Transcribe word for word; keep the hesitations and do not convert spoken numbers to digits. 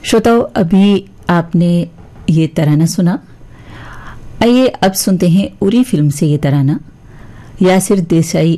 श्रोताओं, अभी आपने ये तराना सुना। आइए अब सुनते हैं उरी फिल्म से ये तराना। यासिर देसाई